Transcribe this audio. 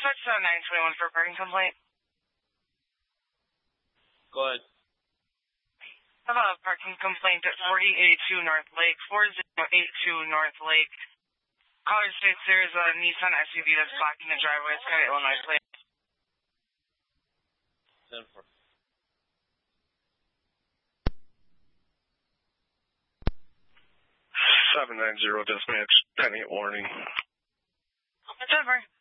dispatch 921 for a parking complaint. Go ahead. I have a parking complaint at 4082 North Lake, 4082 North Lake. Caller states there is a Nissan SUV that's blocking the driveway. It's got an Illinois plate. 10-4. 790 dispatch, pending warning. 10-4.